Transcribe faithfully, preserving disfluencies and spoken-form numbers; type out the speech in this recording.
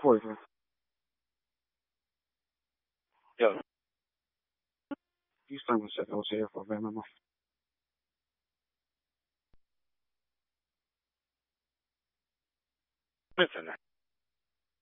Poison. Yo, you someone said I was here for Venom. Listen.